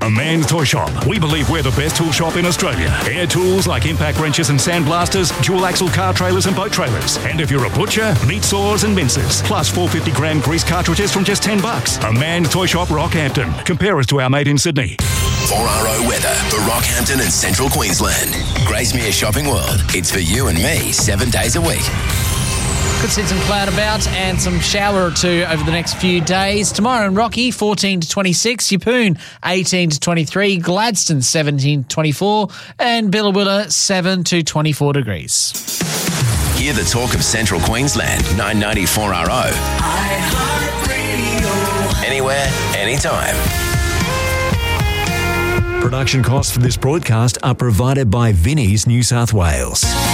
A Man's Toy Shop. We believe we're the best tool shop in Australia. Air tools like impact wrenches and sandblasters, dual axle car trailers and boat trailers. And if you're a butcher, meat saws and mincers. Plus 450-gram grease cartridges from just $10. A Man's Toy Shop, Rockhampton. Compare us to our mate in Sydney. 4RO weather for Rockhampton and Central Queensland. Gracemere Shopping World. It's for you and me 7 days a week. Could see some cloud about and some shower or two over the next few days. Tomorrow in Rocky, 14 to 26. Yeppoon, 18 to 23. Gladstone, 17 to 24. And Billawilla, 7 to 24 degrees. Hear the talk of Central Queensland, 994 RO. Anywhere, anytime. Production costs for this broadcast are provided by Vinnie's New South Wales.